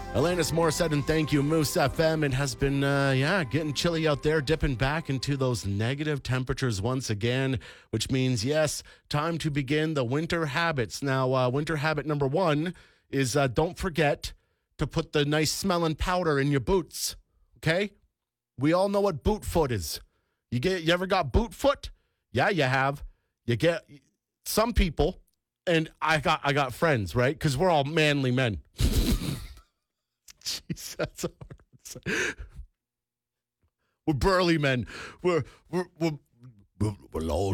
Alanis Morissette and thank you, Moose FM. It has been, getting chilly out there, dipping back into those negative temperatures once again, which means, yes, time to begin the winter habits. Now, winter habit number one is don't forget to put the nice smelling powder in your boots, okay? We all know what boot foot is. You ever got boot foot? Yeah, you have. You get some people, and I got friends, right? Because we're all manly men. Jeez, that's hard to say. We're burly men. We're low